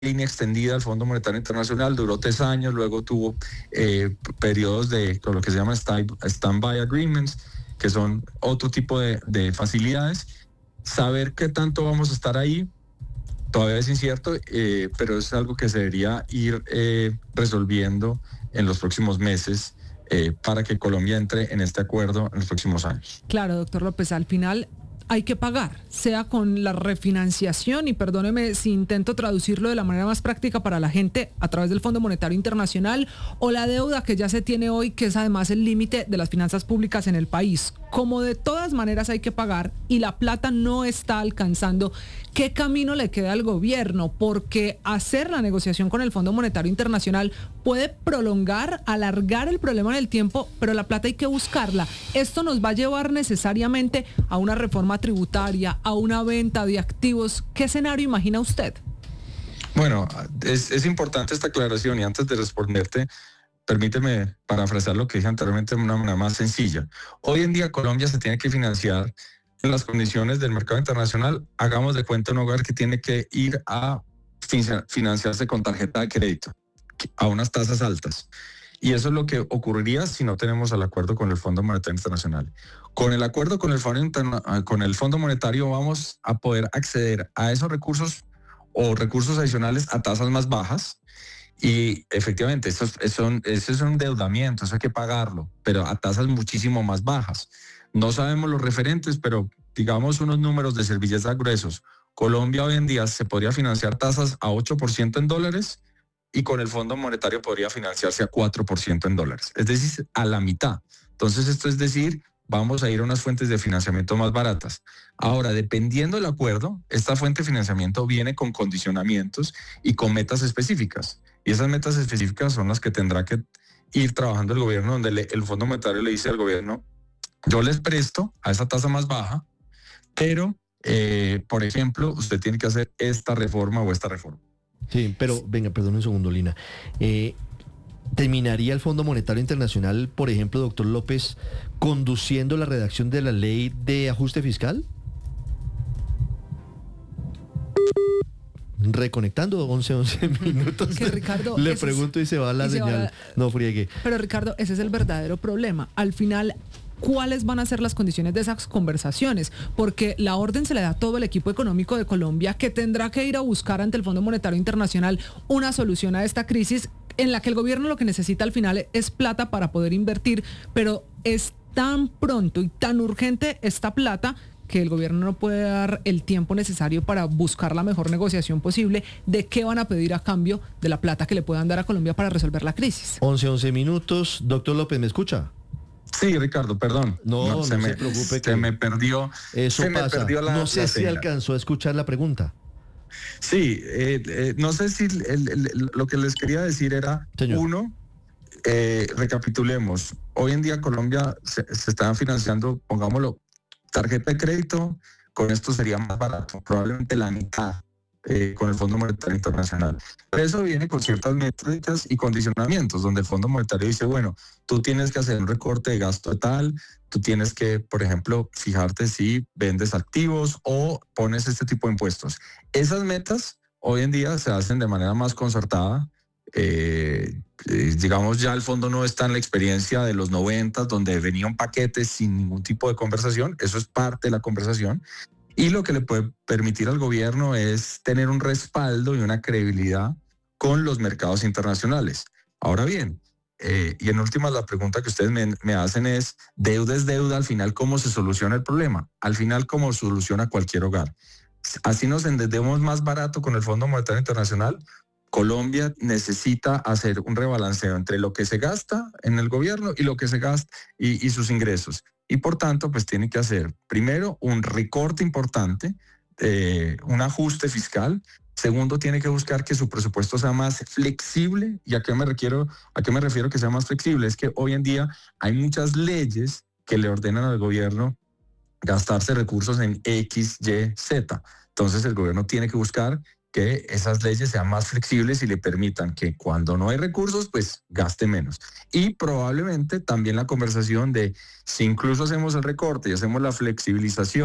línea extendida del Fondo Monetario Internacional, duró 3 años, luego tuvo periodos de con lo que se llama stand-by agreements, que son otro tipo de facilidades. Saber qué tanto vamos a estar ahí todavía es incierto, pero es algo que se debería ir resolviendo en los próximos meses para que Colombia entre en este acuerdo en los próximos años. Claro, doctor López, al final hay que pagar, sea con la refinanciación, y perdóneme si intento traducirlo de la manera más práctica para la gente, a través del Fondo Monetario Internacional, o la deuda que ya se tiene hoy, que es además el límite de las finanzas públicas en el país. Como de todas maneras hay que pagar y la plata no está alcanzando, ¿qué camino le queda al gobierno? Porque hacer la negociación con el Fondo Monetario Internacional puede prolongar, alargar el problema en el tiempo, pero la plata hay que buscarla. Esto nos va a llevar necesariamente a una reforma tributaria, a una venta de activos. ¿Qué escenario imagina usted? Bueno, es importante esta aclaración, y antes de responderte, permíteme parafrasear lo que dije anteriormente de una manera más sencilla. Hoy en día Colombia se tiene que financiar en las condiciones del mercado internacional. Hagamos de cuenta un hogar que tiene que ir a financiarse con tarjeta de crédito a unas tasas altas. Y eso es lo que ocurriría si no tenemos el acuerdo con el Fondo Monetario Internacional. Con el acuerdo con el Fondo Monetario vamos a poder acceder a esos recursos o recursos adicionales a tasas más bajas. Y efectivamente, eso es un endeudamiento, eso hay que pagarlo, pero a tasas muchísimo más bajas. No sabemos los referentes, pero digamos unos números de servilleta gruesos. Colombia hoy en día se podría financiar tasas a 8% en dólares, y con el Fondo Monetario podría financiarse a 4% en dólares, es decir, a la mitad. Entonces, esto es decir, vamos a ir a unas fuentes de financiamiento más baratas. Ahora, dependiendo del acuerdo, esta fuente de financiamiento viene con condicionamientos y con metas específicas. Y esas metas específicas son las que tendrá que ir trabajando el gobierno, donde el Fondo Monetario le dice al gobierno: yo les presto a esa tasa más baja, pero, por ejemplo, usted tiene que hacer esta reforma o esta reforma. Sí, pero venga, perdón un segundo, Lina. ¿Terminaría el Fondo Monetario Internacional, por ejemplo, doctor López, conduciendo la redacción de la ley de ajuste fiscal? Reconectando 11 minutos. Que Ricardo, le pregunto y se va la señal. No friegue. Pero Ricardo, ese es el verdadero problema. Al final, ¿cuáles van a ser las condiciones de esas conversaciones? Porque la orden se le da a todo el equipo económico de Colombia, que tendrá que ir a buscar ante el Fondo Monetario Internacional una solución a esta crisis, en la que el gobierno lo que necesita al final es plata para poder invertir, pero es tan pronto y tan urgente esta plata que el gobierno no puede dar el tiempo necesario para buscar la mejor negociación posible de qué van a pedir a cambio de la plata que le puedan dar a Colombia para resolver la crisis. 11 minutos. Doctor López, ¿me escucha? Sí, Ricardo, perdón. No se preocupe. Se me perdió. Eso pasa. Me perdió no sé si alcanzó a escuchar la pregunta. Sí, no sé si lo que les quería decir era, señor. Uno, recapitulemos. Hoy en día Colombia se está financiando, pongámoslo, tarjeta de crédito. Con esto sería más barato, probablemente la mitad, con el Fondo Monetario Internacional. Pero eso viene con ciertas métricas y condicionamientos, donde el Fondo Monetario dice, bueno, tú tienes que hacer un recorte de gasto tal, tú tienes que, por ejemplo, fijarte si vendes activos o pones este tipo de impuestos. Esas metas hoy en día se hacen de manera más concertada. Digamos, ya el fondo no está en la experiencia de los 90, donde venía un paquete sin ningún tipo de conversación. Eso es parte de la conversación. Y lo que le puede permitir al gobierno es tener un respaldo y una credibilidad con los mercados internacionales. Ahora bien, y en últimas, la pregunta que ustedes me hacen es, deuda es deuda, al final, ¿cómo se soluciona el problema? Al final, ¿cómo soluciona cualquier hogar? Así nos endeudemos más barato con el Fondo Monetario Internacional. Colombia necesita hacer un rebalanceo entre lo que se gasta en el gobierno y lo que se gasta y sus ingresos. Y por tanto, pues tiene que hacer, primero, un recorte importante, un ajuste fiscal. Segundo, tiene que buscar que su presupuesto sea más flexible. ¿Y a qué me refiero que sea más flexible? Es que hoy en día hay muchas leyes que le ordenan al gobierno gastarse recursos en X, Y, Z. Entonces el gobierno tiene que buscar que esas leyes sean más flexibles y le permitan que cuando no hay recursos, pues gaste menos. Y probablemente también la conversación de si incluso hacemos el recorte y hacemos la flexibilización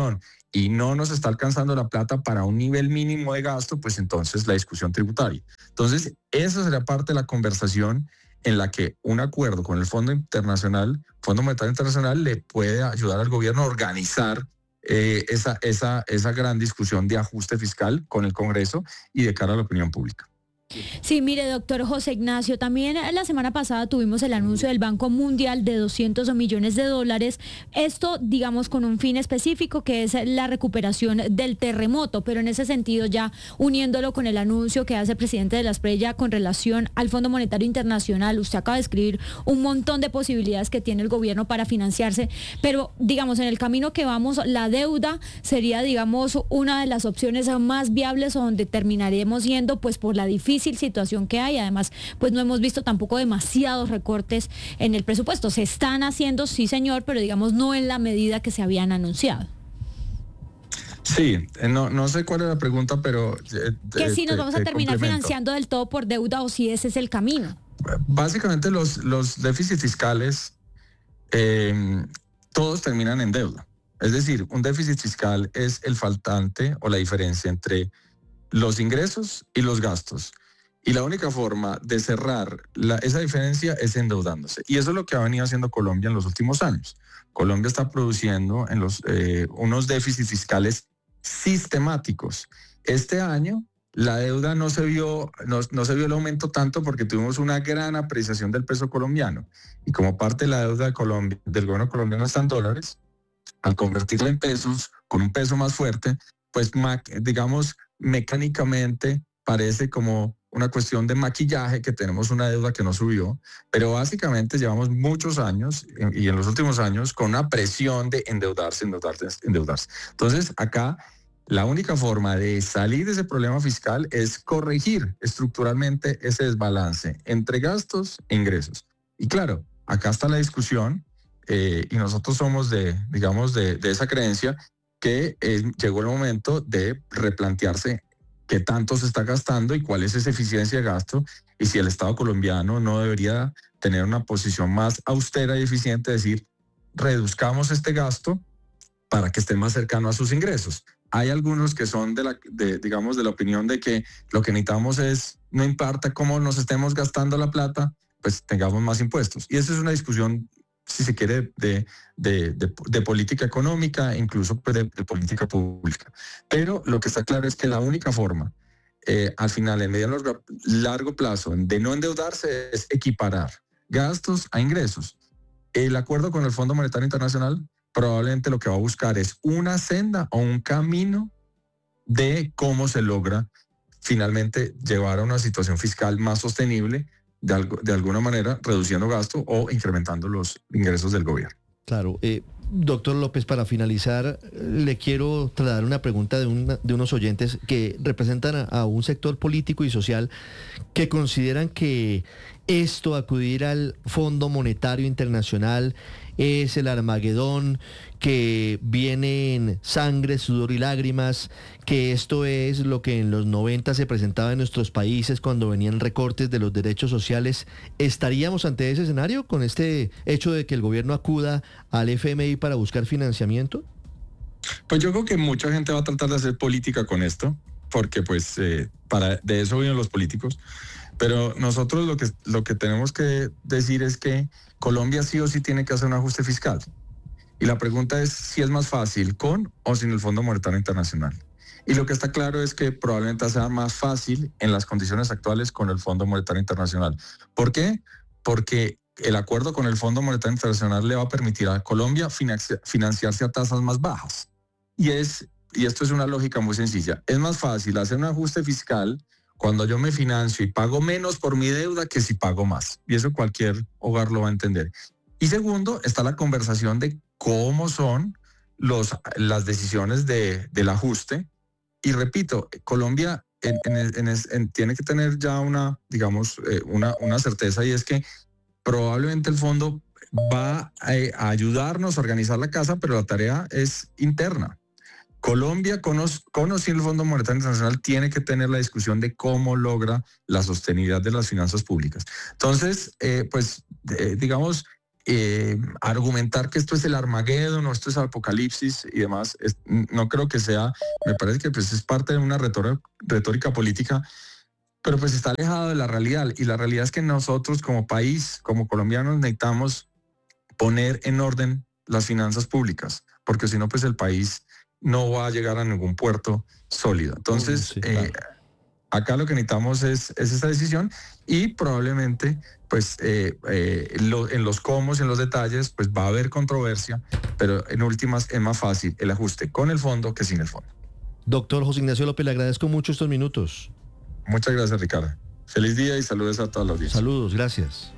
y no nos está alcanzando la plata para un nivel mínimo de gasto, pues entonces la discusión tributaria. Entonces, esa será parte de la conversación en la que un acuerdo con el Fondo Monetario Internacional, le puede ayudar al gobierno a organizar esa gran discusión de ajuste fiscal con el Congreso y de cara a la opinión pública. Sí, mire, doctor José Ignacio, también la semana pasada tuvimos el anuncio del Banco Mundial de 200 millones de dólares, esto digamos con un fin específico que es la recuperación del terremoto, pero en ese sentido ya uniéndolo con el anuncio que hace el presidente de la Esprella con relación al Fondo Monetario Internacional, usted acaba de escribir un montón de posibilidades que tiene el gobierno para financiarse, pero digamos en el camino que vamos, la deuda sería digamos una de las opciones más viables o donde terminaremos yendo pues por la difícil situación que hay. Además, pues no hemos visto tampoco demasiados recortes en el presupuesto. Se están haciendo, sí señor, pero digamos no en la medida que se habían anunciado. Sí, no sé cuál es la pregunta, pero... que si nos vamos a terminar financiando del todo por deuda o si ese es el camino. Básicamente los déficits fiscales todos terminan en deuda. Es decir, un déficit fiscal es el faltante o la diferencia entre los ingresos y los gastos. Y la única forma de cerrar esa diferencia es endeudándose. Y eso es lo que ha venido haciendo Colombia en los últimos años. Colombia está produciendo unos déficits fiscales sistemáticos. Este año la deuda no se vio el aumento tanto porque tuvimos una gran apreciación del peso colombiano. Y como parte de la deuda de Colombia, del gobierno colombiano está en dólares, al convertirla en pesos, con un peso más fuerte, pues digamos mecánicamente parece como una cuestión de maquillaje, que tenemos una deuda que no subió, pero básicamente llevamos muchos años y en los últimos años con una presión de endeudarse. Entonces acá la única forma de salir de ese problema fiscal es corregir estructuralmente ese desbalance entre gastos e ingresos. Y claro, acá está la discusión y nosotros somos de esa creencia que llegó el momento de replantearse qué tanto se está gastando y cuál es esa eficiencia de gasto, y si el Estado colombiano no debería tener una posición más austera y eficiente, decir, reduzcamos este gasto para que esté más cercano a sus ingresos. Hay algunos que son de la opinión de que lo que necesitamos es, no importa cómo nos estemos gastando la plata, pues tengamos más impuestos. Y esa es una discusión, si se quiere, de política económica, incluso de política pública. Pero lo que está claro es que la única forma, al final, en mediano y largo plazo, de no endeudarse es equiparar gastos a ingresos. El acuerdo con el Fondo Monetario Internacional probablemente lo que va a buscar es una senda o un camino de cómo se logra finalmente llevar a una situación fiscal más sostenible, de alguna manera reduciendo gasto o incrementando los ingresos del gobierno. Claro. Doctor López, para finalizar, le quiero trasladar una pregunta de unos oyentes que representan a un sector político y social que consideran que acudir al Fondo Monetario Internacional es el Armagedón, que viene en sangre, sudor y lágrimas, que esto es lo que en los 90 se presentaba en nuestros países cuando venían recortes de los derechos sociales. ¿Estaríamos ante ese escenario con este hecho de que el gobierno acuda al FMI para buscar financiamiento? Pues yo creo que mucha gente va a tratar de hacer política con esto, porque pues de eso vienen los políticos. Pero nosotros lo que tenemos que decir es que Colombia sí o sí tiene que hacer un ajuste fiscal. Y la pregunta es si es más fácil con o sin el Fondo Monetario Internacional. Y lo que está claro es que probablemente sea más fácil en las condiciones actuales con el Fondo Monetario Internacional. ¿Por qué? Porque el acuerdo con el Fondo Monetario Internacional le va a permitir a Colombia financiarse a tasas más bajas. Y esto es una lógica muy sencilla. Es más fácil hacer un ajuste fiscal cuando yo me financio y pago menos por mi deuda que si pago más. Y eso cualquier hogar lo va a entender. Y segundo, está la conversación de cómo son las decisiones del ajuste. Y repito, Colombia tiene que tener ya una certeza, y es que probablemente el fondo va a ayudarnos a organizar la casa, pero la tarea es interna. Colombia, con o sin el Fondo Monetario Internacional, tiene que tener la discusión de cómo logra la sostenibilidad de las finanzas públicas. Entonces, digamos, argumentar que esto es el Armagedón o esto es Apocalipsis y demás, no creo que sea, me parece que pues es parte de una retórica política, pero pues está alejado de la realidad, y la realidad es que nosotros como país, como colombianos, necesitamos poner en orden las finanzas públicas, porque si no, pues el país no va a llegar a ningún puerto sólido. Entonces, sí, claro. Acá lo que necesitamos es esta decisión, y probablemente pues en los cómo y en los detalles pues va a haber controversia, pero en últimas es más fácil el ajuste con el fondo que sin el fondo. Doctor José Ignacio López, le agradezco mucho estos minutos. Muchas gracias, Ricardo. Feliz día y saludos a todos los días. Saludos, gracias.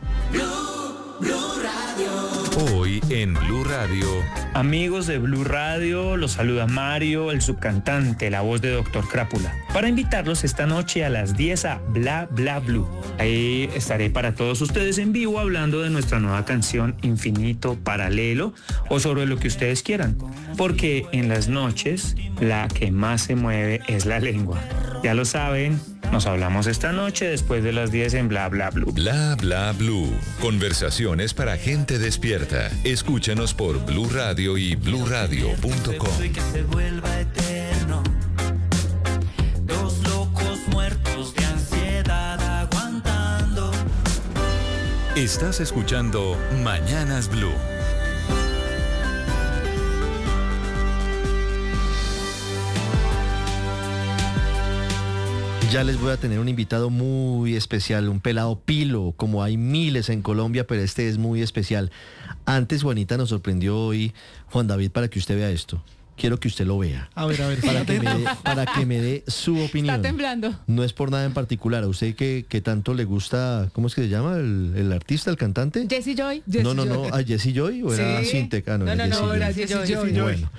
Hoy en Blue Radio. Amigos de Blue Radio, los saluda Mario, el subcantante, la voz de Dr. Crápula, para invitarlos esta noche a las 10 a Bla Bla Blue. Ahí estaré para todos ustedes en vivo hablando de nuestra nueva canción Infinito Paralelo, o sobre lo que ustedes quieran, porque en las noches la que más se mueve es la lengua. Ya lo saben, nos hablamos esta noche después de las 10 en Bla Bla Blue. Bla Bla Blue. Conversaciones para gente despierta. Escúchanos por Blue Radio y bluradio.com. Que se vuelva eterno. Dos locos muertos de ansiedad aguantando. Estás escuchando Mañanas Blue. Ya les voy a tener un invitado muy especial, un pelado pilo, como hay miles en Colombia, pero este es muy especial. Antes Juanita nos sorprendió hoy, Juan David, para que usted vea esto. Quiero que usted lo vea. A ver. Para que me dé su opinión. Está temblando. No es por nada en particular. ¿A usted que tanto le gusta, cómo es que se llama el artista, el cantante? Jessie Joy. No, ¿a Jessie Joy o era Sintec? No, era Jessie Joy. Bueno.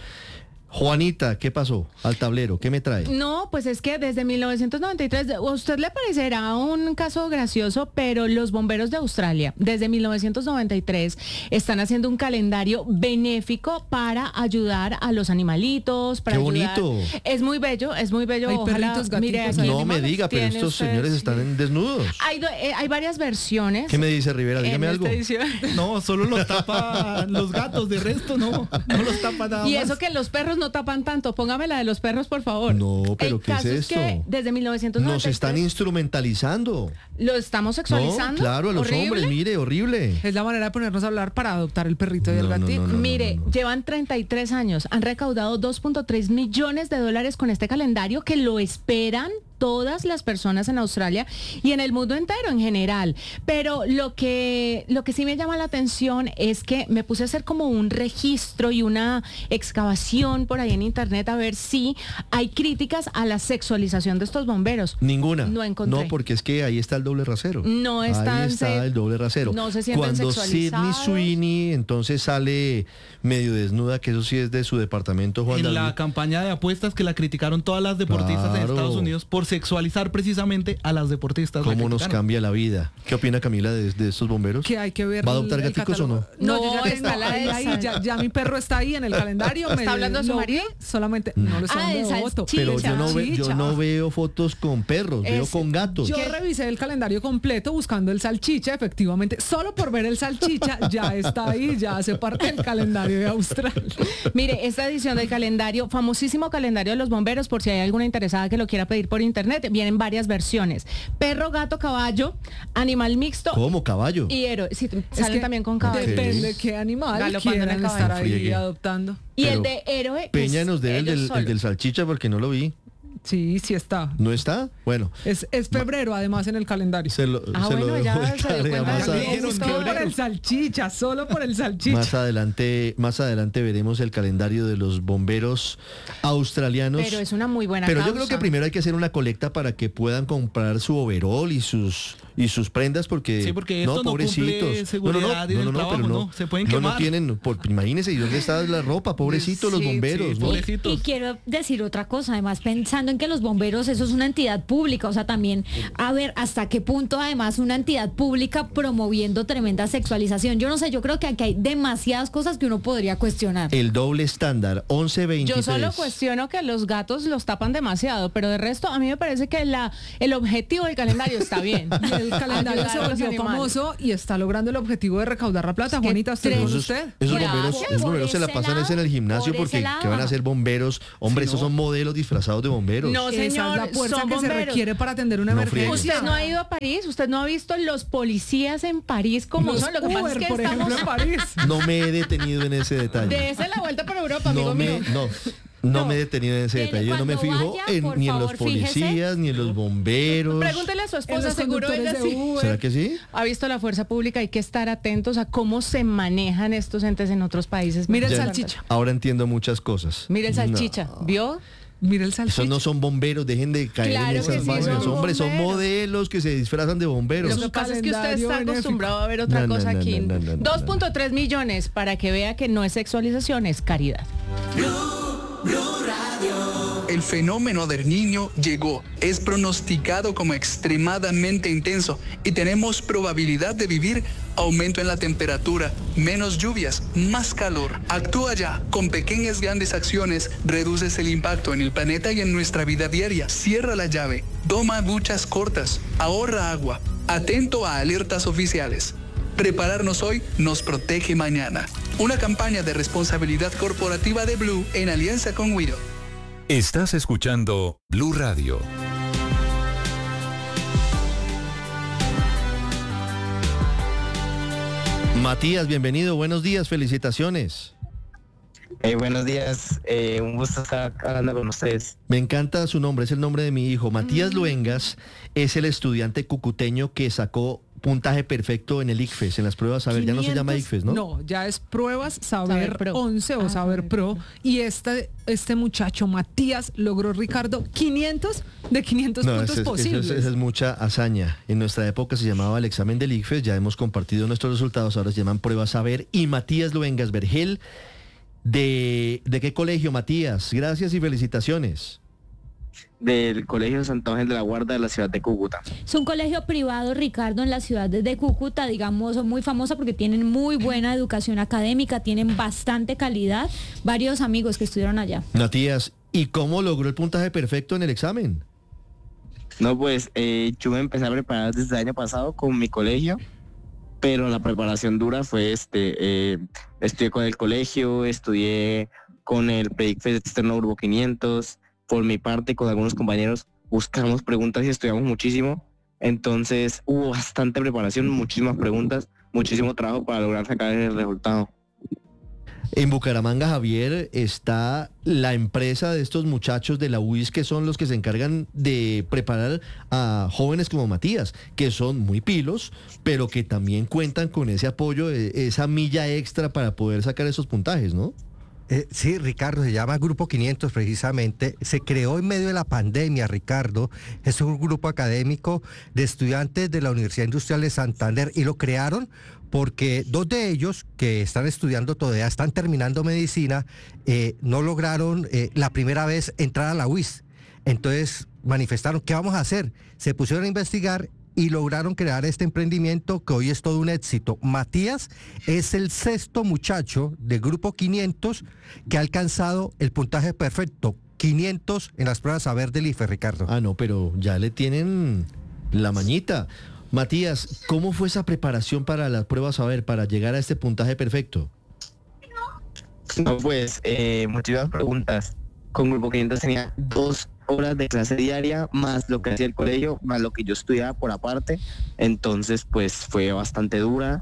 Juanita, ¿qué pasó? Al tablero, ¿qué me trae? No, pues es que desde 1993, a usted le parecerá un caso gracioso, pero los bomberos de Australia, desde 1993, están haciendo un calendario benéfico para ayudar a los animalitos, para ¡Qué ayudar. bonito! Es muy bello. Hay Ojalá, perritos, gatitos, mire, aquí No me animales diga, pero tiene estos usted, señores sí. están desnudos. Hay varias versiones. ¿Qué me dice Rivera? Dígame en algo. esta edición. No, solo los tapa los gatos, de resto no los tapa nada Y más. eso que los perros no tapan tanto. Póngame la de los perros, por favor. No, pero El ¿qué es caso esto? que desde 1993 Nos están instrumentalizando. lo estamos sexualizando. No, claro, a los horrible. hombres, mire, horrible. Es la manera de ponernos a hablar para adoptar el perrito y el No, no, gatito. no, no. Mire, llevan 33 años, han recaudado $2.3 millones con este calendario que lo esperan todas las personas en Australia y en el mundo entero en general. Pero lo que sí me llama la atención es que me puse a hacer como un registro y una excavación por ahí en internet a ver si hay críticas a la sexualización de estos bomberos. Ninguna. No encontré. No, porque es que ahí está el doble rasero. No están- Ahí está el doble rasero. no se sienten Cuando Sydney sexualizados. Sweeney entonces sale medio desnuda, que eso sí es de su departamento, Juan En David. la campaña de apuestas que la criticaron todas las deportistas en Claro. Estados Unidos por sexualizar precisamente a las deportistas. la ¿Cómo nos criticaron. cambia la vida? ¿Qué opina Camila de estos bomberos? Que hay que ver. ¿Va a adoptar el gaticos o no? catálogo. No, yo ya No, tengo está la ahí, esa. ya mi perro está ahí en el calendario. ¿Está hablando de su lo marido? vi, solamente no lo está Ah, de dando voto. Pero salchicha. yo no veo fotos con perros, veo Es- con gatos. Yo revisé el calendario completo buscando el salchicha, efectivamente, solo por ver el salchicha ya está ahí, ya hace parte del calendario de Australia. Mire, esta edición del calendario, famosísimo calendario de los bomberos, por si hay alguna interesada que lo quiera pedir por internet, vienen varias versiones. Perro, gato, caballo, animal mixto ¿Cómo? ¿Caballo? y héroe. Sí, Es salen que también con caballo. Depende qué animal Galopando en el quieran caballo. estar ahí Friegue. adoptando. Y Pero el de héroe. Peña pues, nos debe el ellos del solos. salchicha porque no lo vi. Sí, sí está. ¿No está? Bueno, Es febrero además en el calendario. se lo Bueno, dejo ya de se dio tarea cuenta más, de que dijeron es que Solo por febrero. el salchicha, solo por el salchicha. más adelante veremos el calendario de los bomberos australianos. Pero es una muy buena Pero yo causa. creo que primero hay que hacer una colecta para que puedan comprar su overol y sus prendas porque Sí, porque esto no cumple seguridad en el trabajo, pero no, se pueden no quemar. tienen, imagínense, ¿y dónde está la ropa? Pobrecito los Sí, bomberos, sí, ¿no? Pobrecitos. Y quiero decir otra cosa, además pensando en que los bomberos, eso es una entidad pública, o sea, también, a ver, hasta qué punto además una entidad pública promoviendo tremenda sexualización. Yo no sé, yo creo que aquí hay demasiadas cosas que uno podría cuestionar. El doble estándar, 11-23. Yo solo cuestiono que los gatos los tapan demasiado, pero de resto a mí me parece que el objetivo del calendario está bien. Y el calendario Ayudar se a los volvió animales. famoso y está logrando el objetivo de recaudar la plata. Juanita, ¿usted tres- conoce Esos, usted? esos bomberos se la pasan es en el gimnasio porque ¿qué van a hacer bomberos? Hombre, estos son modelos disfrazados de bomberos. No, Esa señor, es la fuerza son que se bomberos. requiere para atender una No emergencia. friegue. Usted no ha ido a París, usted no ha visto los policías en París como Los son. Lo que pasa es Uber, que por estamos... ejemplo, en París. No me he detenido en ese detalle. Dese la vuelta por Europa, amigo No mío. no me he detenido en ese Él, detalle. Yo no me cuando fijo vaya, por ni en favor, los policías, ni en los bomberos. Pregúntele a su En esposa, los seguro ella conductores de sí. Uber. ¿Será que sí? Ha visto la fuerza pública, hay que estar atentos a cómo se manejan estos entes en otros países. Mira el Ya- salchicha. Ahora entiendo muchas cosas. Mira el salchicha, No. ¿vio? Mira el salchicha. Esos no son bomberos, dejen de caer Claro en que esas sí, vainas. son Hombre, son bomberos. modelos que se disfrazan de bomberos. Lo Es que un pasa es que usted calendario está benéfico. acostumbrado a ver otra No, cosa no, aquí. no, no, no, no. 2.3 millones para que vea que no es sexualización, es caridad. El fenómeno del Niño llegó, es pronosticado como extremadamente intenso y tenemos probabilidad de vivir aumento en la temperatura, menos lluvias, más calor. Actúa ya, con pequeñas grandes acciones reduces el impacto en el planeta y en nuestra vida diaria. Cierra la llave, toma duchas cortas, ahorra agua, atento a alertas oficiales. Prepararnos hoy nos protege mañana. Una campaña de responsabilidad corporativa de Blue en alianza con Wido. Estás escuchando Blue Radio. Matías, bienvenido, buenos días, felicitaciones. Buenos días, un gusto estar hablando con ustedes. Me encanta su nombre, es el nombre de mi hijo. Matías Luengas es el estudiante cucuteño que sacó puntaje perfecto en el ICFES, en las pruebas saber. Ya no se llama 500, ICFES, ¿no? No, ya es pruebas Saber Pro. 11 o Ah, Saber Saber Pro. Pro. Y este muchacho, Matías, logró, Ricardo, 500 de 500 No, puntos posibles. esa es mucha hazaña. En nuestra época se llamaba el examen del ICFES, ya hemos compartido nuestros resultados, ahora se llaman pruebas saber. Y Matías Luengas Vergel, ¿de qué colegio, Matías? Gracias y felicitaciones. Del Colegio Santo Ángel de la Guarda de la ciudad de Cúcuta. Es un colegio privado, Ricardo, en la ciudad de Cúcuta, digamos, muy famosa porque tienen muy buena educación académica, tienen bastante calidad. Varios amigos que estudiaron allá. Matías, ¿y cómo logró el puntaje perfecto en el examen? No, pues yo me empecé a preparar desde el año pasado con mi colegio, pero la preparación dura fue estudié con el colegio, estudié con el PEDICFES externo Grupo 500, por mi parte con algunos compañeros buscamos preguntas y estudiamos muchísimo, entonces hubo bastante preparación, muchísimas preguntas, muchísimo trabajo para lograr sacar el resultado. En Bucaramanga, Javier, está la empresa de estos muchachos de la UIS que son los que se encargan de preparar a jóvenes como Matías, que son muy pilos, pero que también cuentan con ese apoyo, esa milla extra para poder sacar esos puntajes, ¿no? Sí, Ricardo, se llama Grupo 500 precisamente. Se creó en medio de la pandemia, Ricardo. Es un grupo académico de estudiantes de la Universidad Industrial de Santander y lo crearon porque dos de ellos que están estudiando todavía, están terminando medicina, no lograron la primera vez entrar a la UIS. Entonces manifestaron, ¿qué vamos a hacer? Se pusieron a investigar y lograron crear este emprendimiento que hoy es todo un éxito. Matías es el sexto muchacho del Grupo 500 que ha alcanzado el puntaje perfecto, 500 en las pruebas saber del IFE, Ricardo. Ah, no, pero ya le tienen la mañita. Matías, ¿cómo fue esa preparación para las pruebas saber, para llegar a este puntaje perfecto? No, pues muchísimas preguntas. Con Grupo 500 tenía 2 horas de clase diaria, más lo que hacía el colegio, más lo que yo estudiaba por aparte. Entonces, pues fue bastante dura.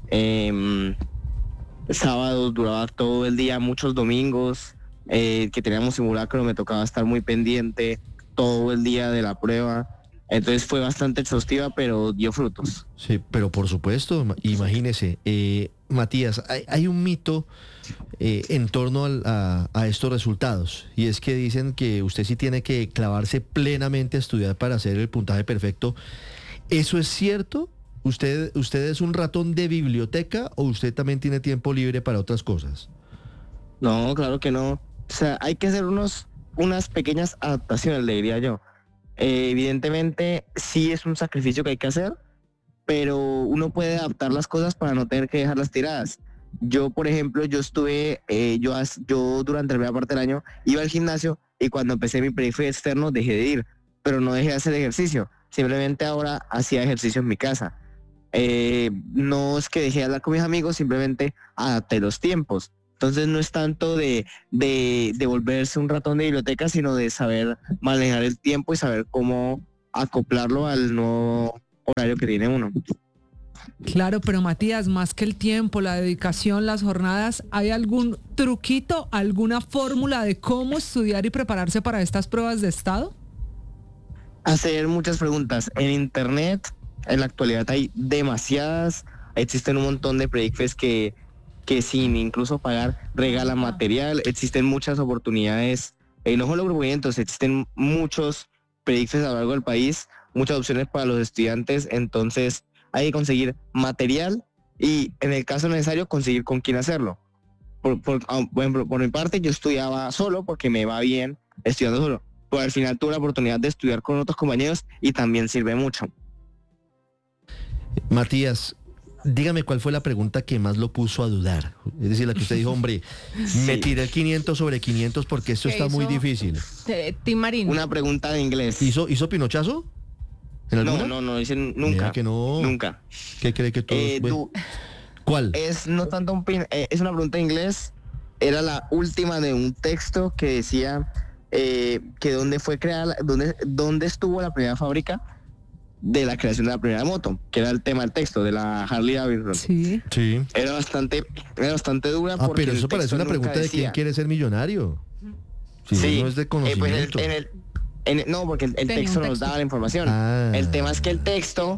Sábados duraba todo el día, muchos domingos que teníamos simulacro, me tocaba estar muy pendiente todo el día de la prueba. Entonces fue bastante exhaustiva, pero dio frutos. Sí, pero por supuesto, imagínese, Matías, hay un mito en torno a estos resultados, y es que dicen que usted sí tiene que clavarse plenamente a estudiar para hacer el puntaje perfecto. ¿Eso es cierto? ¿Usted es un ratón de biblioteca o usted también tiene tiempo libre para otras cosas? No, claro que no. O sea, hay que hacer unos unas pequeñas adaptaciones, le diría yo. Evidentemente, sí es un sacrificio que hay que hacer, pero uno puede adaptar las cosas para no tener que dejarlas tiradas. Yo, por ejemplo, yo durante la primera parte del año iba al gimnasio y cuando empecé mi periodo externo dejé de ir, pero no dejé de hacer ejercicio. Simplemente ahora hacía ejercicio en mi casa. No es que dejé de hablar con mis amigos, simplemente adapté los tiempos. Entonces no es tanto de volverse un ratón de biblioteca, sino de saber manejar el tiempo y saber cómo acoplarlo al nuevo horario que tiene uno. Claro, pero Matías, más que el tiempo, la dedicación, las jornadas, ¿hay algún truquito, alguna fórmula de cómo estudiar y prepararse para estas pruebas de estado? Hacer muchas preguntas. En internet, en la actualidad hay demasiadas, existen un montón de predicfes que sin incluso pagar regalan material, existen muchas oportunidades, no solo grupos, existen muchos predicfes a lo largo del país, muchas opciones para los estudiantes, entonces hay que conseguir material y en el caso necesario conseguir con quién hacerlo. Por ejemplo, por mi parte yo estudiaba solo porque me va bien estudiando solo, pero al final tuve la oportunidad de estudiar con otros compañeros y también sirve mucho. Matías, dígame cuál fue la pregunta que más lo puso a dudar. Es decir, la que usted dijo, hombre, me tiré el 500 sobre 500 porque esto está muy difícil. Tim Marín. Una pregunta de inglés. ¿Hizo pinochazo? ¿En alguna? No, hice nunca. Mira que no. Nunca. ¿Qué cree que todo ¿Cuál? Es no tanto es una pregunta de inglés. Era la última de un texto que decía que dónde fue creada, dónde estuvo la primera fábrica de la creación de la primera moto, que era el tema del texto de la Harley Davidson. Sí. Era bastante dura. Pero eso parece una pregunta de quién quiere ser millonario. Sí. No es de conocimiento. No, porque el texto nos daba la información. El tema es que el texto,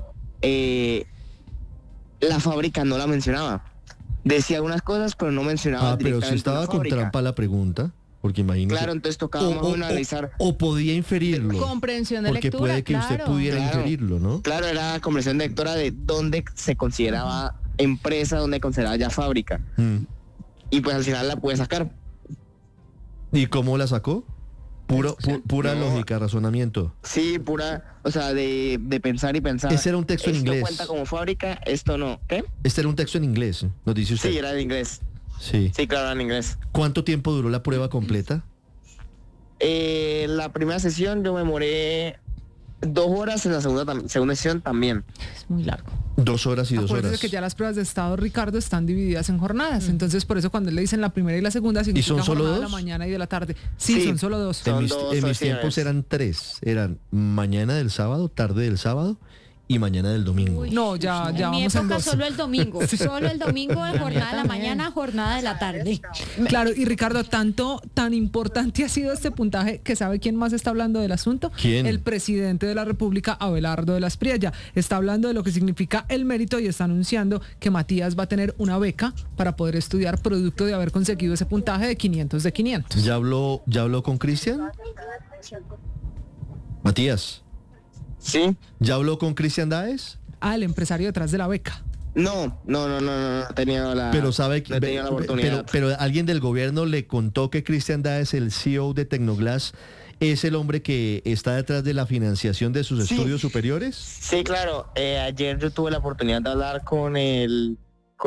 la fábrica no la mencionaba. Decía algunas cosas, pero no mencionaba pero si estaba con trampa la pregunta, porque imagínese. Claro, entonces tocaba más analizar. O podía inferirlo. Comprensión de porque lectura, puede que usted pudiera inferirlo, ¿no? Claro, era comprensión de lectura de dónde se consideraba empresa, dónde consideraba ya fábrica. Y pues al final la pude sacar. ¿Y cómo la sacó? Pura lógica, razonamiento. Sí, pura, o sea, de pensar y pensar. Ese era un texto en inglés. Esto cuenta como fábrica, esto no. ¿Qué? Este era un texto en inglés, nos dice usted. Sí, era en inglés. Sí, claro, era en inglés. ¿Cuánto tiempo duró la prueba completa? La primera sesión yo me demoré 2 horas, en la segunda sesión también. Es muy largo. 2 horas y 2 horas. Acuérdese que ya las pruebas de estado, Ricardo, están divididas en jornadas. Entonces, por eso cuando le dicen la primera y la segunda, significa ¿Y son solo jornada 2? de la mañana y de la tarde. Sí, son solo 2. En mis tiempos eran 3. Eran mañana del sábado, tarde del sábado y mañana del domingo. No, ya En mi vamos en época 2. solo el domingo. Solo el domingo de jornada de la mañana, jornada de la tarde. Claro, y Ricardo, tan importante ha sido este puntaje que ¿sabe quién más está hablando del asunto? ¿Quién? El presidente de la República, Abelardo de la Espriella. Está hablando de lo que significa el mérito y está anunciando que Matías va a tener una beca para poder estudiar producto de haber conseguido ese puntaje de 500 de 500. ¿Ya habló con Cristian? Matías. Sí. ¿Ya habló con Cristian Daes? El empresario detrás de la beca. No he tenido la, pero sabe que no he tenido la oportunidad. Pero alguien del gobierno le contó que Cristian Daes, el CEO de Tecnoglass, es el hombre que está detrás de la financiación de sus estudios superiores. Sí, claro. Ayer yo tuve la oportunidad de hablar con el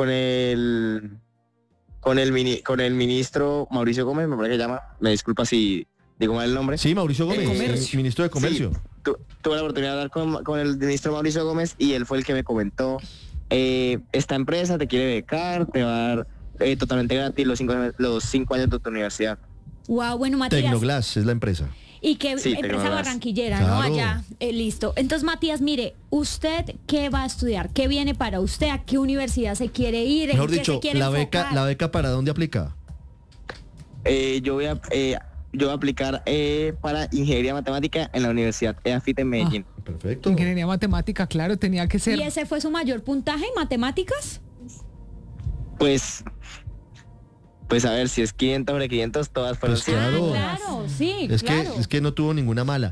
ministro Mauricio Gómez, me parece que se llama. Me disculpa si digo mal el nombre. Sí, Mauricio Gómez, ministro de Comercio. Sí, tuve la oportunidad de hablar con el ministro Mauricio Gómez y él fue el que me comentó, esta empresa te quiere becar, te va a dar totalmente gratis los 5 años de tu universidad. Wow, bueno, Matías. Tecnoglass es la empresa. Y que empresa barranquillera, claro. ¿no? Allá, listo. Entonces, Matías, mire, ¿usted qué va a estudiar? ¿Qué viene para usted? ¿A qué universidad se quiere ir? Mejor dicho, la beca ¿para dónde aplica? Yo voy a aplicar para ingeniería matemática en la Universidad EAFIT en Medellín. Perfecto. Ingeniería matemática, claro, tenía que ser. ¿Y ese fue su mayor puntaje en matemáticas? Pues a ver, si es 500 sobre 500, todas fueron pues claro. Claro, sí, es claro. que no tuvo ninguna mala.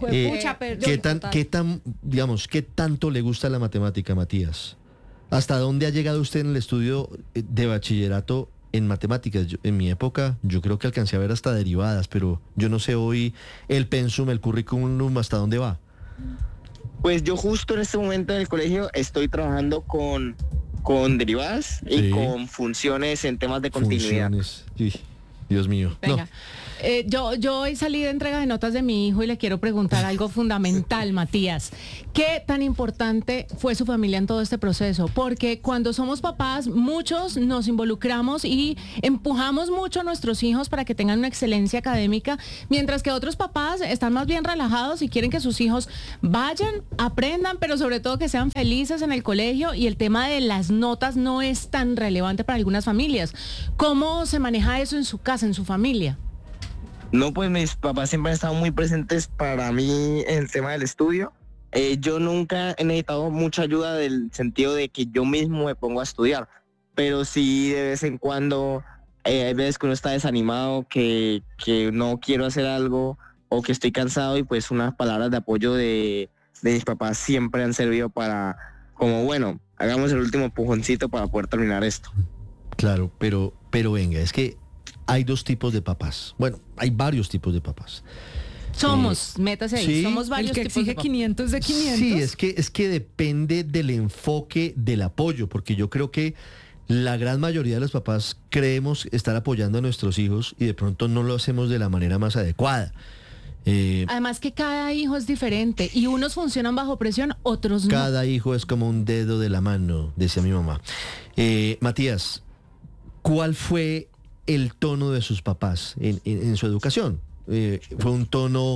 ¿Qué tanto le gusta la matemática, Matías? ¿Hasta dónde ha llegado usted en el estudio de bachillerato en matemáticas. En mi época yo creo que alcancé a ver hasta derivadas, pero yo no sé hoy el pensum, el currículum, hasta dónde va. Pues yo justo en este momento en el colegio estoy trabajando con derivadas y con funciones en temas de continuidad. Funciones. Dios mío. Venga. Yo hoy salí de entrega de notas de mi hijo y le quiero preguntar algo fundamental, Matías. ¿Qué tan importante fue su familia en todo este proceso? Porque cuando somos papás, muchos nos involucramos y empujamos mucho a nuestros hijos para que tengan una excelencia académica, mientras que otros papás están más bien relajados y quieren que sus hijos vayan, aprendan, pero sobre todo que sean felices en el colegio, y el tema de las notas no es tan relevante para algunas familias. ¿Cómo se maneja eso en su casa, en su familia? No, pues mis papás siempre han estado muy presentes para mí en el tema del estudio. Yo nunca he necesitado mucha ayuda del sentido de que yo mismo me pongo a estudiar, pero sí de vez en cuando hay veces que uno está desanimado, que no quiero hacer algo o que estoy cansado, y pues unas palabras de apoyo de mis papás siempre han servido para, como bueno, hagamos el último empujoncito para poder terminar esto. Claro, pero venga, es que hay dos tipos de papás. Bueno, hay varios tipos de papás. Métase ahí, ¿sí? Somos varios El que tipos de exige 500 de 500. Sí, es que depende del enfoque del apoyo, porque yo creo que la gran mayoría de los papás creemos estar apoyando a nuestros hijos y de pronto no lo hacemos de la manera más adecuada. Además que cada hijo es diferente y unos funcionan bajo presión, otros no. Cada hijo es como un dedo de la mano, decía mi mamá. Matías, ¿cuál fue el tono de sus papás en su educación? ¿Fue un tono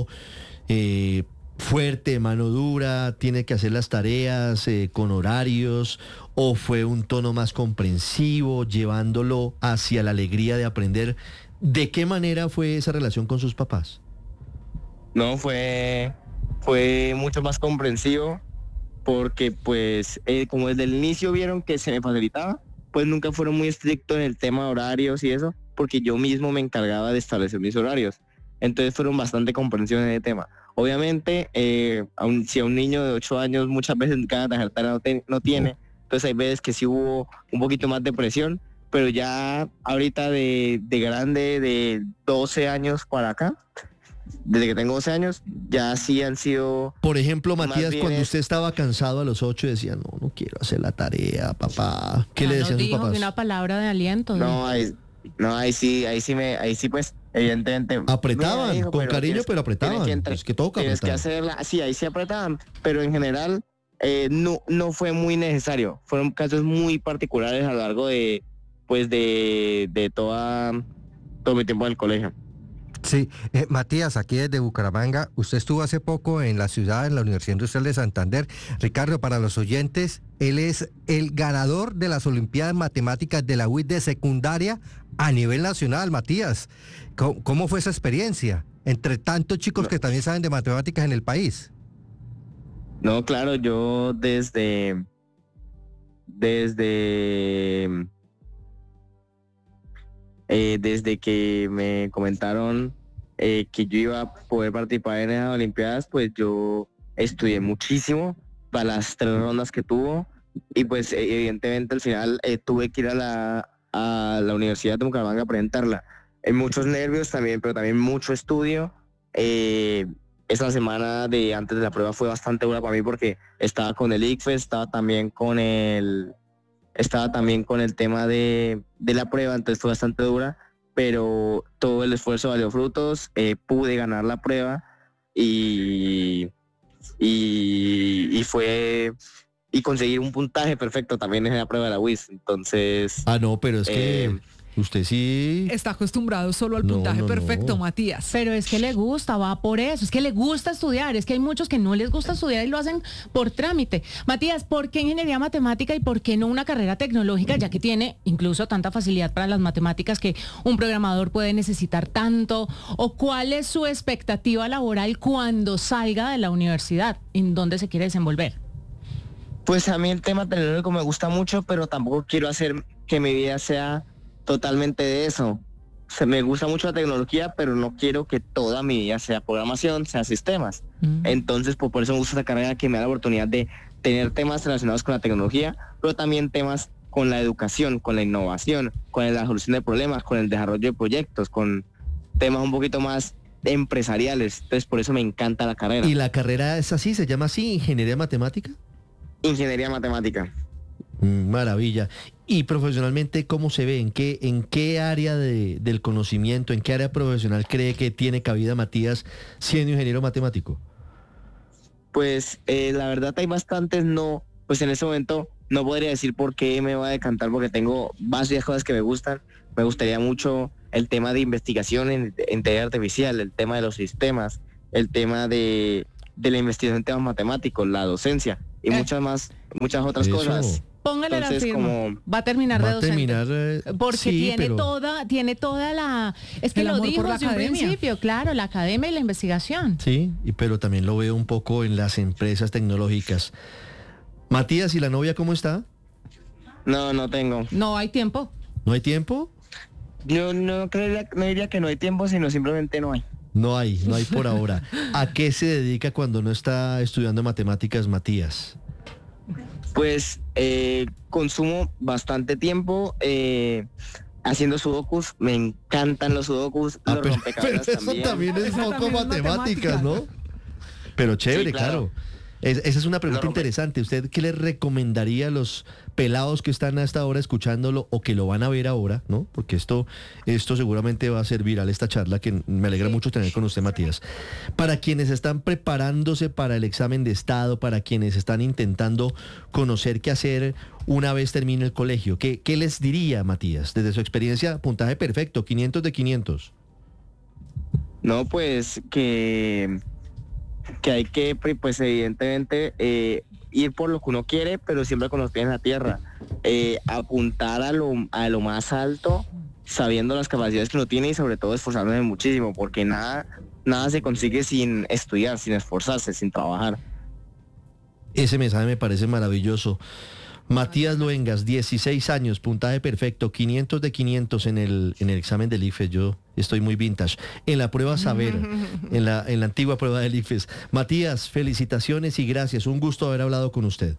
fuerte, mano dura, tiene que hacer las tareas con horarios, o fue un tono más comprensivo, llevándolo hacia la alegría de aprender? ¿De qué manera fue esa relación con sus papás? No, fue mucho más comprensivo, porque pues como desde el inicio vieron que se me facilitaba, pues nunca fueron muy estrictos en el tema de horarios y eso, porque yo mismo me encargaba de establecer mis horarios. Entonces fueron bastante comprensión en el tema. Obviamente, si a un niño de 8 años muchas veces cada tarjeta no tiene, entonces hay veces que sí hubo un poquito más de presión, pero ya ahorita de grande, de 12 años para acá, desde que tengo 12 años, ya sí han sido... Por ejemplo, Matías, cuando usted estaba cansado a los 8 decía, no quiero hacer la tarea, papá. ¿Qué le decían sus papás? Una palabra de aliento. Ahí sí pues, evidentemente... Apretaban, hijo, con cariño, pero apretaban. Es que toca tienes que hacerla, sí, ahí sí apretaban, pero en general no fue muy necesario. Fueron casos muy particulares a lo largo de todo mi tiempo en el colegio. Sí, Matías, aquí desde Bucaramanga, usted estuvo hace poco en la ciudad, en la Universidad Industrial de Santander. Ricardo, para los oyentes, él es el ganador de las Olimpiadas Matemáticas de la UIT de secundaria a nivel nacional. Matías, ¿cómo fue esa experiencia entre tantos chicos que también saben de matemáticas en el país? No, claro, yo desde que me comentaron que yo iba a poder participar en esas Olimpiadas, pues yo estudié muchísimo para las 3 rondas que tuvo, y pues evidentemente al final tuve que ir a la Universidad de Bucaramanga a presentarla. Muchos nervios también, pero también mucho estudio. Esa semana de antes de la prueba fue bastante dura para mí, porque estaba con el ICFES, estaba también con el tema de la prueba, entonces fue bastante dura, pero todo el esfuerzo valió frutos. Pude ganar la prueba y conseguir un puntaje perfecto también en la prueba de la UIS. Entonces... no, pero es que usted sí... Está acostumbrado solo al puntaje perfecto, Matías. Pero es que le gusta, va por eso. Es que le gusta estudiar. Es que hay muchos que no les gusta estudiar y lo hacen por trámite. Matías, ¿por qué ingeniería matemática y por qué no una carrera tecnológica, ya que tiene incluso tanta facilidad para las matemáticas que un programador puede necesitar tanto? ¿O cuál es su expectativa laboral cuando salga de la universidad? ¿En dónde se quiere desenvolver? Pues a mí el tema tecnológico me gusta mucho, pero tampoco quiero hacer que mi vida sea totalmente de eso. Me gusta mucho la tecnología, pero no quiero que toda mi vida sea programación, sea sistemas. Entonces, por eso me gusta esta carrera, que me da la oportunidad de tener temas relacionados con la tecnología, pero también temas con la educación, con la innovación, con la solución de problemas, con el desarrollo de proyectos, con temas un poquito más empresariales. Entonces, por eso me encanta la carrera. ¿Y la carrera es así, se llama así, ingeniería matemática? Ingeniería matemática. Maravilla. Y profesionalmente, ¿cómo se ve? ¿En qué área del conocimiento, en qué área profesional cree que tiene cabida Matías siendo ingeniero matemático? Pues la verdad hay bastantes, no, pues en ese momento no podría decir por qué me voy a decantar, porque tengo varias cosas que me gustan. Me gustaría mucho el tema de investigación en inteligencia artificial, el tema de los sistemas, el tema de la investigación en temas matemáticos, la docencia y muchas otras cosas. Póngale Entonces, la firma. como Va a terminar de docente. Porque sí, tiene toda la... Es que El lo amor dijo por la desde un academia. principio, claro, la academia y la investigación. Sí, pero también lo veo un poco en las empresas tecnológicas. Matías, ¿y la novia cómo está? no tengo. No hay tiempo. ¿No hay tiempo? Yo no diría que no hay tiempo, sino simplemente no hay. No hay por ahora. ¿A qué se dedica cuando no está estudiando matemáticas, Matías? Pues consumo bastante tiempo haciendo sudokus. Me encantan los sudokus, los Pero rompecabezas eso también es poco matemáticas, ¿no? Pero chévere, Sí, claro. claro. Esa es una pregunta interesante. ¿Usted qué le recomendaría a los pelados que están hasta ahora escuchándolo o que lo van a ver ahora, ¿no? Porque esto seguramente va a ser viral, esta charla que me alegra mucho tener con usted, Matías. Para quienes están preparándose para el examen de estado, para quienes están intentando conocer qué hacer una vez termine el colegio, ¿qué les diría, Matías? Desde su experiencia, puntaje perfecto, 500 de 500. No, pues que hay que, pues evidentemente, ir por lo que uno quiere, pero siempre con los pies en la tierra. Apuntar a lo más alto, sabiendo las capacidades que uno tiene y sobre todo esforzarse muchísimo, porque nada se consigue sin estudiar, sin esforzarse, sin trabajar. Ese mensaje me parece maravilloso. Matías Luengas, 16 años, puntaje perfecto, 500 de 500 en el examen del IFES. Yo estoy muy vintage. En la prueba Saber, en la antigua prueba del IFES. Matías, felicitaciones y gracias. Un gusto haber hablado con usted.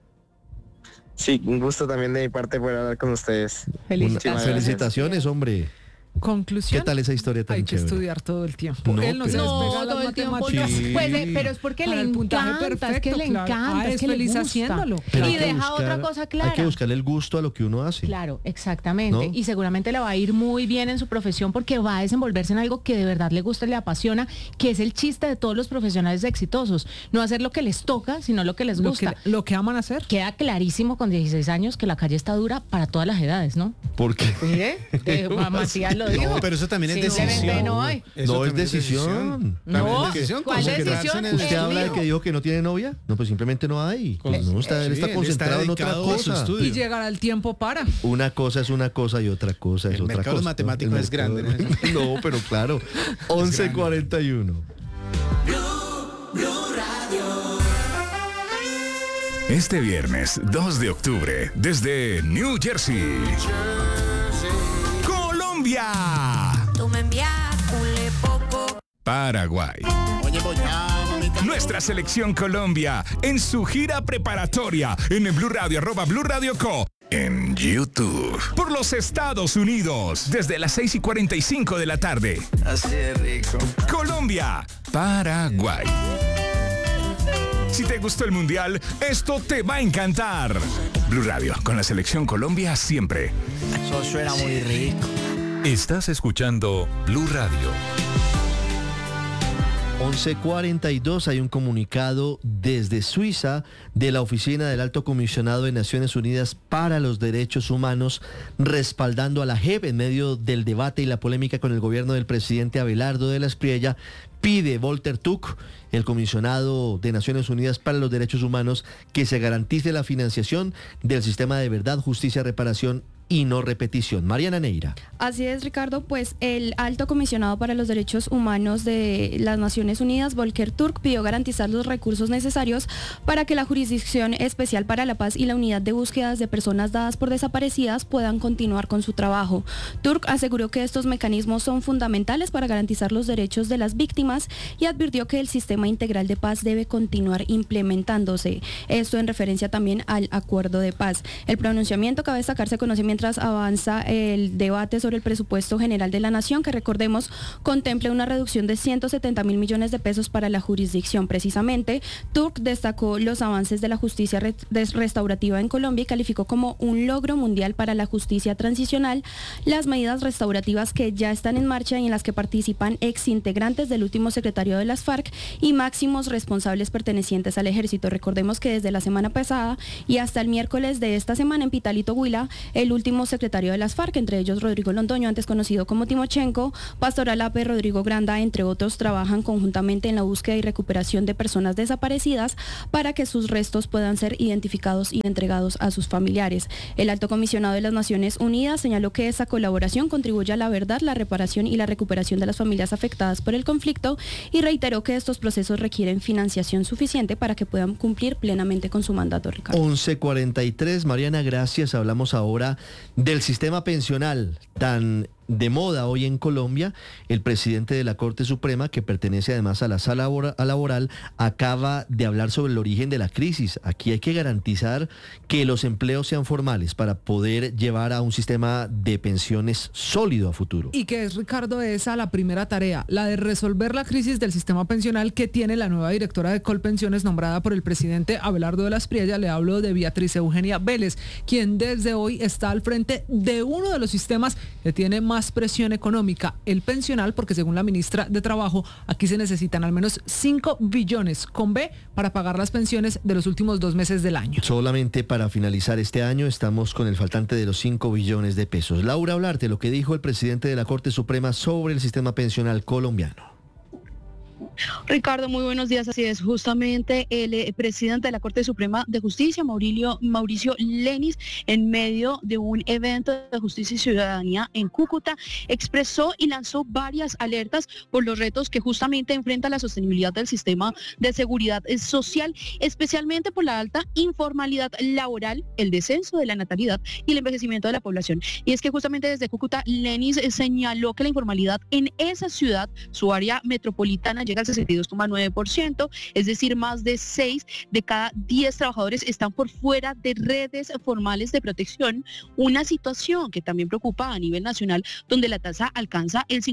Sí, un gusto también de mi parte poder hablar con ustedes. Felicitaciones, hombre. Conclusión. ¿Qué tal esa historia tan Hay que chévere? estudiar todo el tiempo. No, Él no se pero- despega de todo las el tiempo. matemáticas. Sí. Pues, pero es porque Para le el puntaje encanta, es que perfecto, le claro. encanta, Es es que le feliz gusta. haciéndolo. Pero Y hay que deja otra buscar- cosa clara. Hay que buscarle el gusto a lo que uno hace. Claro, exactamente. ¿No? Y seguramente le va a ir muy bien en su profesión porque va a desenvolverse en algo que de verdad le gusta y le apasiona, que es el chiste de todos los profesionales exitosos. No hacer lo que les toca, sino lo que les gusta. Lo que aman hacer. Queda clarísimo con 16 años que la calle está dura para todas las edades, ¿no? ¿Por qué? Matías lo dijo. No, pero eso también es Simplemente decisión. no hay. Eso No es también decisión. No, es decisión. ¿cuál concentrarse decisión? en el ¿Usted habla de mío. que dijo que no tiene novia? No, pues simplemente no hay. No, él está él concentrado en otra dedicado a su cosa. estudio. Y llegará el tiempo para. Una cosa es una cosa y otra cosa es El otra mercado cosa. matemático El es grande, No, pero claro. 11:41. Este viernes 2 de octubre, desde New Jersey, Colombia, Paraguay. Nuestra selección Colombia en su gira preparatoria en el Blue Radio, @Blue Radio Co. En YouTube. Por los Estados Unidos, desde las 6:45 de la tarde. Así de rico. Colombia, Paraguay. Si te gustó el Mundial, esto te va a encantar. Blue Radio, con la selección Colombia siempre. Eso suena muy rico. Estás escuchando Blue Radio. 11:42, hay un comunicado desde Suiza de la Oficina del Alto Comisionado de Naciones Unidas para los Derechos Humanos, respaldando a la JEP en medio del debate y la polémica con el gobierno del presidente Abelardo de la Espriella. Pide Volker Turk, el comisionado de Naciones Unidas para los Derechos Humanos, que se garantice la financiación del sistema de verdad, justicia, reparación y no repetición. Mariana Neira. Así es, Ricardo, pues el alto comisionado para los derechos humanos de las Naciones Unidas, Volker Turk, pidió garantizar los recursos necesarios para que la Jurisdicción Especial para la Paz y la Unidad de Búsquedas de Personas Dadas por Desaparecidas puedan continuar con su trabajo. Turk aseguró que estos mecanismos son fundamentales para garantizar los derechos de las víctimas y advirtió que el sistema integral de paz debe continuar implementándose. Esto en referencia también al acuerdo de paz. El pronunciamiento, cabe destacar, se conoce mientras avanza el debate sobre el presupuesto general de la Nación, que recordemos contempla una reducción de 170.000 millones de pesos para la jurisdicción. Precisamente, Turk destacó los avances de la justicia restaurativa en Colombia y calificó como un logro mundial para la justicia transicional las medidas restaurativas que ya están en marcha y en las que participan exintegrantes del último secretario de las FARC y máximos responsables pertenecientes al ejército. Recordemos que desde la semana pasada y hasta el miércoles de esta semana en Pitalito, Huila, el último secretario de las FARC, entre ellos Rodrigo Londoño, antes conocido como Timochenko, Pastor Alape, Rodrigo Granda, entre otros, trabajan conjuntamente en la búsqueda y recuperación de personas desaparecidas para que sus restos puedan ser identificados y entregados a sus familiares. El alto comisionado de las Naciones Unidas señaló que esa colaboración contribuye a la verdad, la reparación y la recuperación de las familias afectadas por el conflicto y reiteró que estos procesos requieren financiación suficiente para que puedan cumplir plenamente con su mandato, Ricardo. 11:43, Mariana, gracias. Hablamos ahora del sistema pensional tan de moda hoy en Colombia. El presidente de la Corte Suprema, que pertenece además a la sala laboral, acaba de hablar sobre el origen de la crisis. Aquí hay que garantizar que los empleos sean formales para poder llevar a un sistema de pensiones sólido a futuro. Y que es, Ricardo, esa la primera tarea, la de resolver la crisis del sistema pensional que tiene la nueva directora de Colpensiones nombrada por el presidente Abelardo de la Espriella. Le hablo de Beatriz Eugenia Vélez, quien desde hoy está al frente de uno de los sistemas que tiene más presión económica, el pensional, porque según la ministra de Trabajo, aquí se necesitan al menos 5 billones con B para pagar las pensiones de los últimos 2 meses del año. Solamente para finalizar este año estamos con el faltante de los 5 billones de pesos. Laura Olarte, lo que dijo el presidente de la Corte Suprema sobre el sistema pensional colombiano. Ricardo, muy buenos días. Así es, justamente el presidente de la Corte Suprema de Justicia, Mauricio Lenis, en medio de un evento de justicia y ciudadanía en Cúcuta, expresó y lanzó varias alertas por los retos que justamente enfrenta la sostenibilidad del sistema de seguridad social, especialmente por la alta informalidad laboral, el descenso de la natalidad y el envejecimiento de la población. Y es que justamente desde Cúcuta, Lenis señaló que la informalidad en esa ciudad, su área metropolitana, llega al 62,9%, es decir, más de 6 de cada 10 trabajadores están por fuera de redes formales de protección, una situación que también preocupa a nivel nacional, donde la tasa alcanza el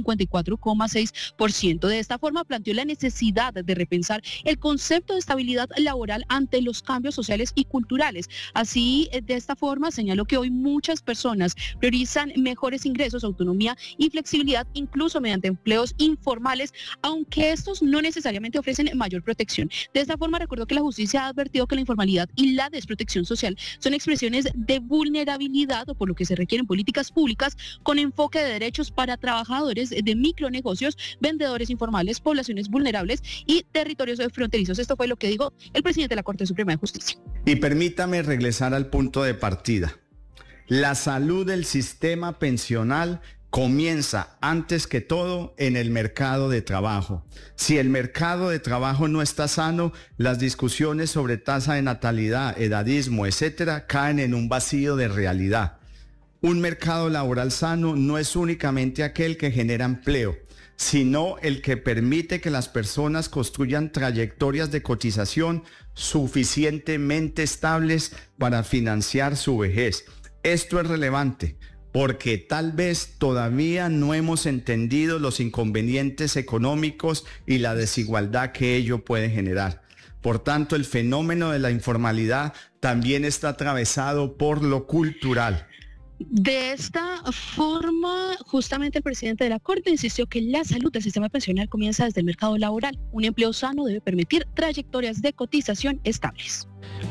54,6%. De esta forma, planteó la necesidad de repensar el concepto de estabilidad laboral ante los cambios sociales y culturales. Así, de esta forma, señaló que hoy muchas personas priorizan mejores ingresos, autonomía y flexibilidad, incluso mediante empleos informales, aunque estos no necesariamente ofrecen mayor protección. De esta forma, recordó que la justicia ha advertido que la informalidad y la desprotección social son expresiones de vulnerabilidad, por lo que se requieren políticas públicas con enfoque de derechos para trabajadores de micronegocios, vendedores informales, poblaciones vulnerables y territorios fronterizos. Esto fue lo que dijo el presidente de la Corte Suprema de Justicia. Y permítame regresar al punto de partida. La salud del sistema pensional comienza antes que todo en el mercado de trabajo. Si el mercado de trabajo no está sano, las discusiones sobre tasa de natalidad, edadismo, etcétera, caen en un vacío de realidad. Un mercado laboral sano no es únicamente aquel que genera empleo, sino el que permite que las personas construyan trayectorias de cotización suficientemente estables para financiar su vejez. Esto es relevante porque tal vez todavía no hemos entendido los inconvenientes económicos y la desigualdad que ello puede generar. Por tanto, el fenómeno de la informalidad también está atravesado por lo cultural. De esta forma, justamente el presidente de la Corte insistió que la salud del sistema pensional comienza desde el mercado laboral. Un empleo sano debe permitir trayectorias de cotización estables.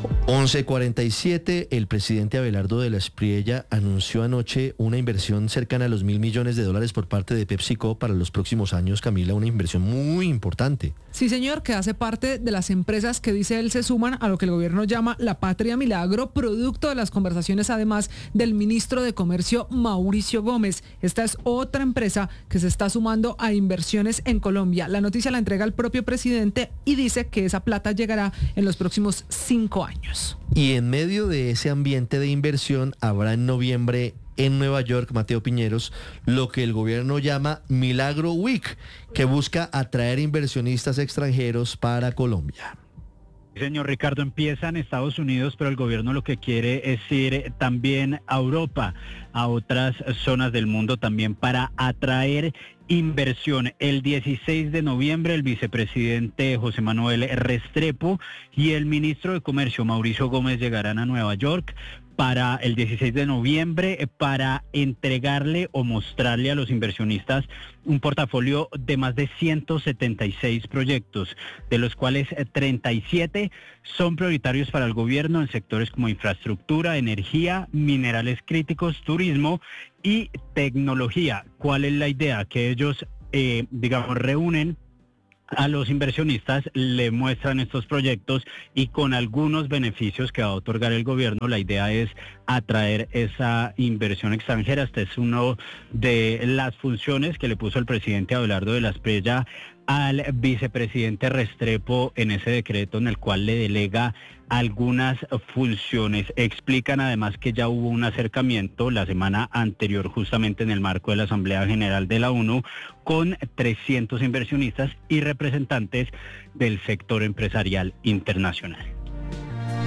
11:47, el presidente Abelardo de la Espriella anunció anoche una inversión cercana a los $1.000 millones por parte de PepsiCo para los próximos años, Camila, una inversión muy importante. Sí, señor, que hace parte de las empresas que, dice él, se suman a lo que el gobierno llama la patria milagro, producto de las conversaciones además del ministro ministro de Comercio Mauricio Gómez. Esta es otra empresa que se está sumando a inversiones en Colombia. La noticia la entrega el propio presidente y dice que esa plata llegará en los próximos 5 años. Y en medio de ese ambiente de inversión habrá en noviembre en Nueva York, Mateo Piñeros, lo que el gobierno llama Milagro Week, que busca atraer inversionistas extranjeros para Colombia. Señor Ricardo, empieza en Estados Unidos, pero el gobierno lo que quiere es ir también a Europa, a otras zonas del mundo también para atraer inversión. El 16 de noviembre el vicepresidente José Manuel Restrepo y el ministro de Comercio Mauricio Gómez llegarán a Nueva York para el 16 de noviembre para entregarle o mostrarle a los inversionistas un portafolio de más de 176 proyectos, de los cuales 37 son prioritarios para el gobierno en sectores como infraestructura, energía, minerales críticos, turismo y tecnología. ¿Cuál es la idea? Que ellos, reúnen a los inversionistas, le muestran estos proyectos y con algunos beneficios que va a otorgar el gobierno, la idea es atraer esa inversión extranjera. Esta es una de las funciones que le puso el presidente Abelardo de la Espriella al vicepresidente Restrepo en ese decreto en el cual le delega algunas funciones. Explican además que ya hubo un acercamiento la semana anterior justamente en el marco de la Asamblea General de la ONU con 300 inversionistas y representantes del sector empresarial internacional.